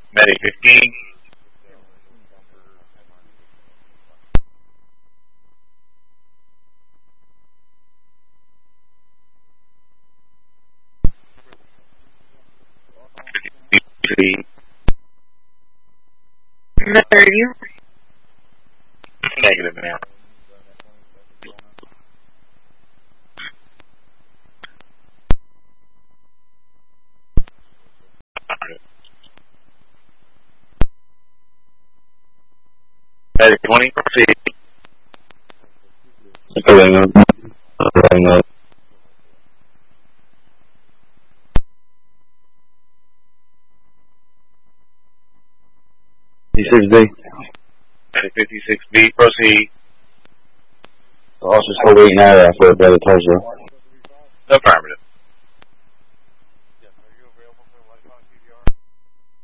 Medic 15. Negative. Negative, ma'am. Medic 20, proceed. Going up. Going up. B6B. Medic 56B, proceed. Officer still waiting out for a better Tulsa. Affirmative.